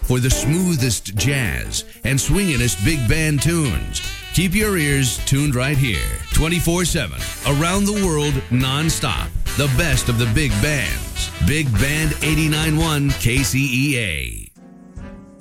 for the smoothest jazz and swinginest big band tunes. Keep your ears tuned right here, 24/7, around the world, nonstop. The best of the big bands. Big Band 89.1 KCEA.